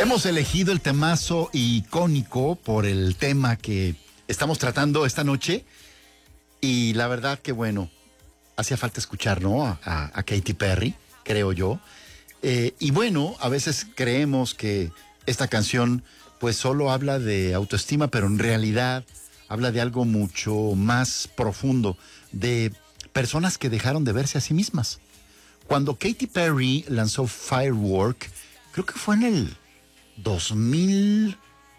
Hemos elegido el temazo icónico por el tema que estamos tratando esta noche y la verdad que bueno, hacía falta escuchar, ¿no? A Katy Perry, creo yo. Y bueno, a veces creemos que esta canción pues solo habla de autoestima, pero en realidad habla de algo mucho más profundo, de personas que dejaron de verse a sí mismas. Cuando Katy Perry lanzó Firework, creo que fue en el 2010.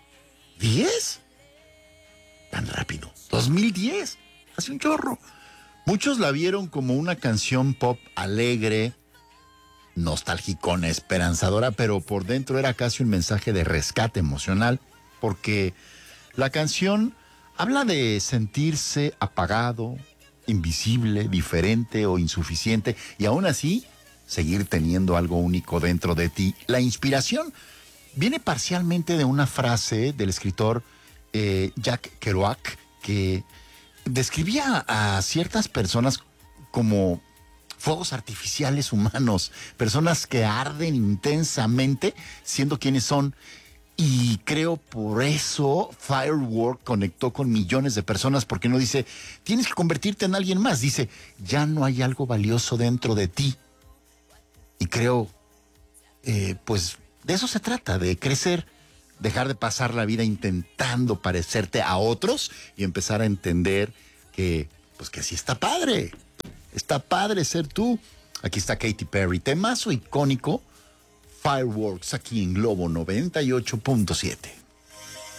Tan rápido. 2010. Hace un chorro. Muchos la vieron como una canción pop alegre, nostálgicona, esperanzadora, pero por dentro era casi un mensaje de rescate emocional, porque la canción habla de sentirse apagado, invisible, diferente o insuficiente, y aún así seguir teniendo algo único dentro de ti. La inspiración viene parcialmente de una frase del escritor Jack Kerouac, que describía a ciertas personas como fuegos artificiales humanos, personas que arden intensamente siendo quienes son. Y creo por eso Firework conectó con millones de personas, porque no dice, tienes que convertirte en alguien más, dice, ya no hay algo valioso dentro de ti. Y creo, pues de eso se trata, de crecer, dejar de pasar la vida intentando parecerte a otros y empezar a entender que, pues que sí está padre ser tú. Aquí está Katy Perry, temazo icónico, Fireworks, aquí en Globo 98.7.